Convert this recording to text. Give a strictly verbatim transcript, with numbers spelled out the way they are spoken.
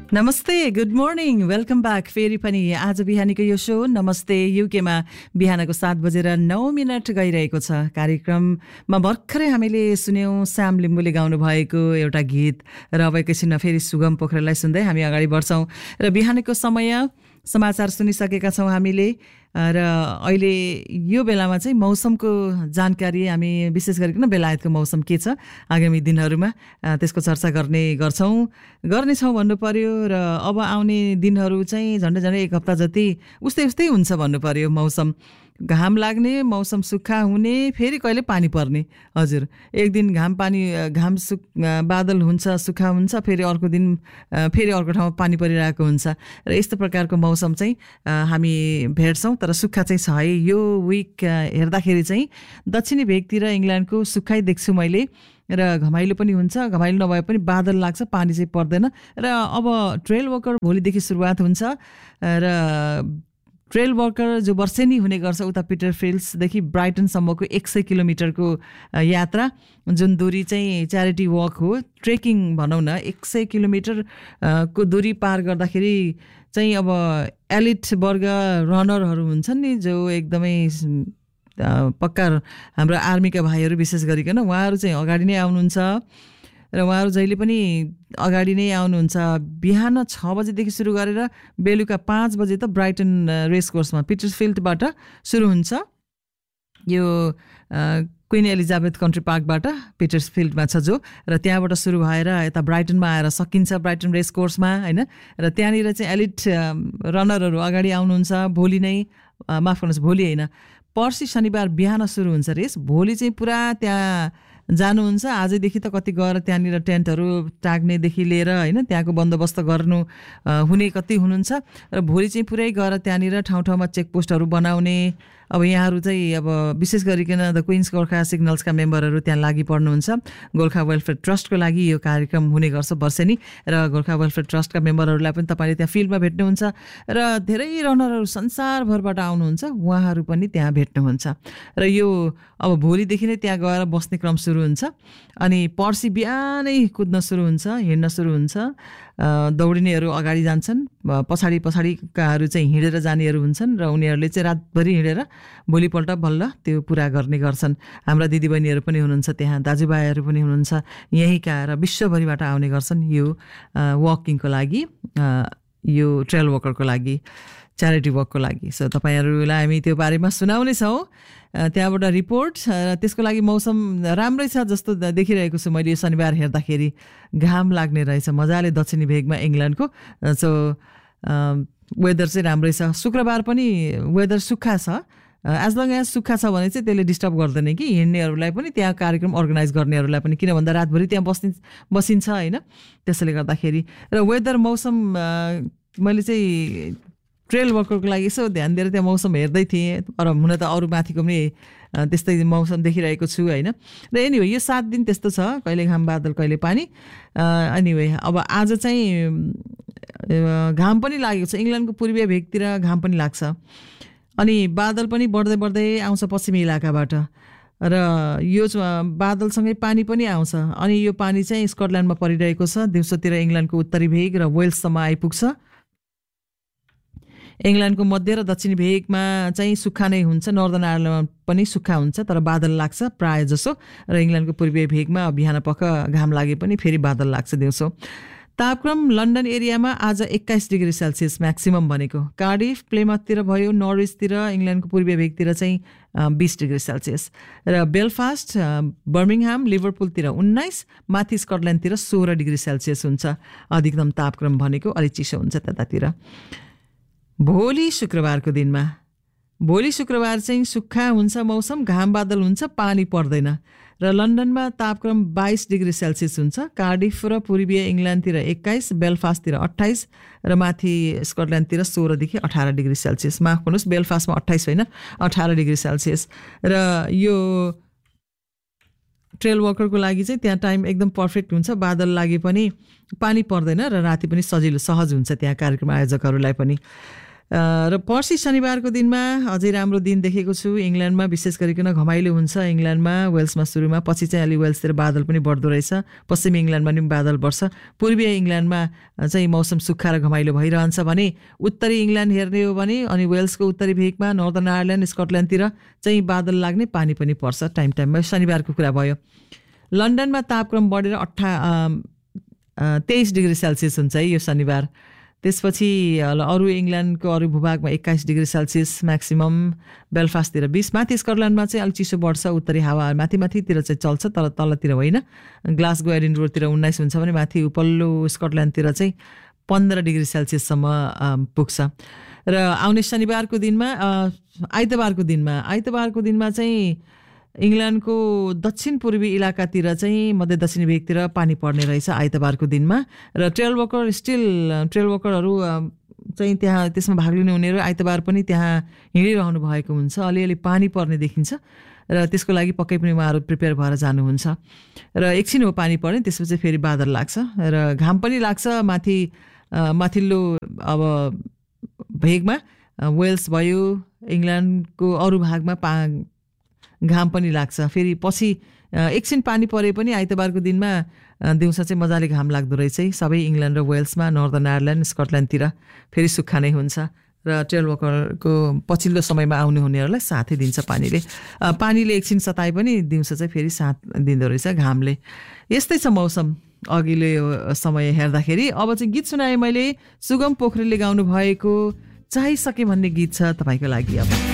नमस्ते, good morning, welcome back. फेरि पनि आज बिहानीको यो शो नमस्ते युकेमा बिहानको सात बजेर नौ मिनट गइरहेको छ। कार्यक्रममा भर्खरै हामीले सुन्यौँ श्याम लिम्बूले गाउनु भएको एउटा गीत र अब एकैछिनमा फेरि सुगम पोखरेललाई सुन्दै हामी अगाडि बढ्छौँ र बिहानको समय समाचार सुनिसकेका छौँ हामीले र अहिले यो बेलामा चाहिँ मौसमको जानकारी हामी विशेष गरिकन बेलायतको मौसम के छ आगामी दिनहरूमा त्यसको चर्चा गर्ने गर्छौँ गर्नेछौँ भन्नु पर्यो र अब आउने दिनहरू चाहिँ झन्डै झन्डै एक हप्ता जति उस्तै उस्तै हुन्छ भन्नु पर्यो। मौसम घाम लाग्ने, मौसम सुक्खा हुने, फेरि कहिले पानी पर्ने। हजुर, एक दिन घाम पानी घाम सुक बादल हुन्छ, सुक्खा हुन्छ, फेरि अर्को दिन फेरि अर्को ठाउँमा पानी परिरहेको हुन्छ र यस्तो प्रकारको मौसम चाहिँ हामी भेट्छौँ। तर सुक्खा चाहिँ छ है। यो विक हेर्दाखेरि चाहिँ दक्षिणी भेगतिर इङ्ल्यान्डको सुक्खै देख्छु मैले र घमाइलो पनि हुन्छ, घमाइलो नभए पनि बादल लाग्छ, पानी चाहिँ पर्दैन। र अब ट्रेल वकर भोलिदेखि सुरुवात हुन्छ र ट्रेल वर्कर जो वर्षेनी हुने गर्छ उता पिटरफिल्ड्सदेखि ब्राइटनसम्मको एक सय किलोमिटरको यात्रा, जुन दूरी चाहिँ च्यारिटी वक हो, ट्रेकिङ भनौँ न। एक सय किलोमिटर को दूरी पार गर्दाखेरि चाहिँ अब एलिट वर्ग रनरहरू हुन्छन् नि, जो एकदमै पक्का हाम्रो आर्मीका भाइहरू विशेष गरिकन उहाँहरू चाहिँ अगाडि नै आउनुहुन्छ र उहाँहरू जहिले पनि अगाडि नै आउनुहुन्छ। बिहान छ बजेदेखि सुरु गरेर बेलुका पाँच बजे त ब्राइटन रेस कोर्समा पिटर्सफिल्डबाट सुरु हुन्छ। यो क्विन एलिजाबेथ कन्ट्री पार्कबाट पिटर्सफिल्डमा छ जो, र त्यहाँबाट सुरु भएर यता ब्राइटनमा आएर सकिन्छ ब्राइटन रेस कोर्समा, होइन। र त्यहाँनिर चाहिँ एलिट रनरहरू अगाडि आउनुहुन्छ। भोलि नै माफ गर्नुहोस्, भोलि होइन, पर्सि शनिबार बिहान सुरु हुन्छ रेस। भोलि चाहिँ पुरा त्यहाँ जानुहुन्छ। आजैदेखि त कति गएर त्यहाँनिर टेन्टहरू टाग्नेदेखि लिएर, होइन, त्यहाँको बन्दोबस्त गर्नु हुने कति हुनुहुन्छ र भोलि चाहिँ पुरै गएर त्यहाँनिर ठाउँ ठाउँमा चेकपोस्टहरू बनाउने। अब यहाँहरू चाहिँ अब विशेष गरिकन द क्विन्स गोर्खा सिग्नल्सका मेम्बरहरू त्यहाँ लागि पर्नुहुन्छ। गोर्खा वेलफेयर ट्रस्टको लागि यो कार्यक्रम हुने गर्छ वर्षेनी, र गोर्खा वेलफेयर ट्रस्टका मेम्बरहरूलाई पनि तपाईँले त्यहाँ फिल्डमा भेट्नुहुन्छ र धेरै रनरहरू संसारभरबाट आउनुहुन्छ, उहाँहरू पनि त्यहाँ भेट्नुहुन्छ। र यो अब भोलिदेखि नै त्यहाँ गएर बस्ने क्रम सुरु हुन्छ अनि पर्सि बिहानै कुद्न सुरु हुन्छ, हिँड्न सुरु हुन्छ। दौडिनेहरू अगाडि जान्छन्, पछाडि पछाडिकाहरू चाहिँ हिँडेर जानेहरू हुन्छन् र उनीहरूले चाहिँ रातभरि हिँडेर भोलिपल्ट बल्ल त्यो पुरा गर्ने गर्छन्। हाम्रा दिदीबहिनीहरू पनि हुनुहुन्छ त्यहाँ, दाजुभाइहरू पनि हुनुहुन्छ यहीँका र विश्वभरिबाट आउने गर्छन् यो वकिङको लागि, यो ट्रेल वकरको लागि, च्यारिटी वकको लागि। सो तपाईँहरूलाई हामी त्यो बारेमा सुनाउने छौँ, त्यहाँबाट रिपोर्ट। त्यसको लागि मौसम राम्रै छ जस्तो देखिरहेको छु मैले। शनिबार हेर्दाखेरि घाम लाग्ने रहेछ मजाले दक्षिणी भेगमा इङ्ल्यान्डको। सो वेदर चाहिँ राम्रै छ। शुक्रबार पनि वेदर सुक्खा छ। एज लङ एज सुक्खा छ भने चाहिँ त्यसले डिस्टर्ब गर्दैन कि हिँड्नेहरूलाई पनि, त्यहाँ कार्यक्रम अर्गनाइज गर्नेहरूलाई पनि, किन भन्दा रातभरि त्यहाँ बस्ने बसिन्छ, होइन। त्यसैले गर्दाखेरि र वेदर मौसम मैले चाहिँ ट्रेल वर्करको लागि यसो ध्यान दिएर त्यहाँ मौसम हेर्दै थिएँ, तर हुन त अरू माथिको पनि त्यस्तै मौसम देखिरहेको छु, होइन। र एनिवे यो सात दिन त्यस्तो छ, कहिले घाम बादल कहिले पानी। एनिवे अब आज चाहिँ घाम पनि लागेको छ, इङ्ल्यान्डको पूर्वीय भेगतिर घाम पनि लाग्छ अनि बादल पनि बढ्दै बढ्दै आउँछ पश्चिमी इलाकाबाट र यो बादलसँगै पानी पनि आउँछ अनि यो पानी चाहिँ स्कटल्यान्डमा परिरहेको छ। दिउँसोतिर इङ्ल्यान्डको उत्तरी भेग र वेल्ससम्म आइपुग्छ। इङ्ल्यान्डको मध्य र दक्षिणी भेगमा चाहिँ सुक्खा नै हुन्छ, नर्दर्न आयरल्यान्डमा पनि सुक्खा हुन्छ तर बादल लाग्छ प्राय जसो, र इङ्ल्यान्डको पूर्वीय भेगमा बिहान पख घाम लागे पनि फेरि बादल लाग्छ दिउँसो। तापक्रम लन्डन एरियामा आज एक्काइस डिग्री सेल्सियस म्याक्सिमम भनेको, कार्डिफ प्लेमथतिर भयो, नर्विचतिर इङ्ल्यान्डको पूर्वीय भेगतिर चाहिँ बिस डिग्री सेल्सियस, र बेलफास्ट बर्मिङहाम लिभरपुलतिर उन्नाइस, माथि स्कटल्यान्डतिर सोह्र डिग्री सेल्सियस हुन्छ अधिकतम तापक्रम भनेको। अलिक चिसो हुन्छ त्यतातिर। भोलि शुक्रबारको दिनमा, भोलि शुक्रबार चाहिँ सुक्खा हुन्छ मौसम, घाम बादल हुन्छ, पानी पर्दैन र लन्डनमा तापक्रम बाइस डिग्री सेल्सियस हुन्छ, कार्डिफ र पूर्वीय इङ्ल्यान्डतिर एक्काइस, बेलफास्टतिर अट्ठाइस र माथि स्कटल्यान्डतिर सोह्रदेखि अठार डिग्री सेल्सियस। माफ गर्नुहोस्, बेलफास्टमा अट्ठाइस होइन, अठार डिग्री सेल्सियस। र यो ट्रेल वर्करको लागि चाहिँ त्यहाँ टाइम एकदम पर्फेक्ट हुन्छ, बादल लागे पनि पानी पर्दैन र राति पनि सजिलो सहज हुन्छ त्यहाँ कार्यक्रम आयोजकहरूलाई पनि। र पर्सि शनिबारको दिनमा अझै राम्रो दिन देखेको छु। इङ्ल्यान्डमा विशेष गरिकन घमाइलो हुन्छ। इङ्ल्यान्डमा वेल्समा सुरुमा, पछि चाहिँ अलि वेल्सतिर बादल पनि बढ्दो रहेछ। पश्चिमी इङ्ल्यान्डमा पनि बादल बढ्छ। पूर्वीय इङ्ल्यान्डमा चाहिँ मौसम सुक्खा र घमाइलो भइरहन्छ भने उत्तरी इङ्ल्यान्ड हेर्ने हो भने अनि वेल्सको उत्तरी भेगमा नर्दर्न आयरल्यान्ड स्कटल्यान्डतिर चाहिँ बादल लाग्ने, पानी पनि पर्छ टाइम टाइममा। शनिबारको कुरा भयो। लन्डनमा तापक्रम बढेर अठा तेइस डिग्री सेल्सियस हुन्छ है यो शनिबार। त्यसपछि अरू इङ्ल्यान्डको अरू भूभागमा एक्काइस डिग्री सेल्सियस म्याक्सिमम, बेलफास्टतिर बिस। माथि स्कटल्यान्डमा चाहिँ अलिक चिसो बढ्छ। उत्तरी हावा माथि माथितिर चाहिँ चल्छ, तर तलतिर होइन। ग्लासगो एडिनबर्गतिर उन्नाइस हुन्छ भने माथि उपल्लो स्कटल्यान्डतिर चाहिँ पन्ध्र डिग्री सेल्सियससम्म पुग्छ। र आउने शनिबारको दिनमा आइतबारको दिनमा आइतबारको दिनमा चाहिँ इङ्ल्यान्डको दक्षिण पूर्वी इलाकातिर चाहिँ मध्य दक्षिणी भेगतिर पानी पर्ने रहेछ आइतबारको दिनमा। र ट्रेल वकर स्टिल ट्रेल वकरहरू चाहिँ त्यहाँ त्यसमा भाग लिने उनीहरू आइतबार पनि त्यहाँ हिँडिरहनु भएको हुन्छ। अलिअलि पानी पर्ने देखिन्छ र त्यसको लागि पक्कै पनि उहाँहरू प्रिपेयर भएर जानुहुन्छ। र एकछिन हो पानी पर्ने, त्यसपछि फेरि बादल लाग्छ र घाम पनि लाग्छ। माथि माथिल्लो अब भेगमा वेल्स भयो, इङ्ल्यान्डको अरू भागमा पा घाम पनि लाग्छ। फेरि पछि एकछिन पानी परे पनि आइतबारको दिनमा दिउँसो चाहिँ मजाले घाम लाग्दो रहेछ है। सबै इङ्ल्यान्ड र वेल्समा, नर्दर्न आयरल्यान्ड स्कटल्यान्डतिर फेरि सुक्खा नै हुन्छ। र ट्रेल वकरको पछिल्लो समयमा आउने हुनेहरूलाई साथै दिन्छ पानीले। पानीले एकछिन सताए पनि दिउँसो चाहिँ फेरि साथ दिँदो रहेछ घामले। यस्तै छ मौसम अघिल्लो समय हेर्दाखेरि। अब चाहिँ गीत सुनाएँ मैले, सुगम पोखरेलले गाउनु भएको चाहिसके भन्ने गीत छ तपाईँको लागि। अब